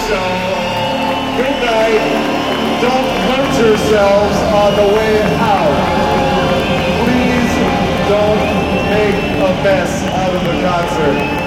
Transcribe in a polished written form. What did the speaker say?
So, good night. Don't hurt yourselves on the way out. Please don't make a mess out of the concert.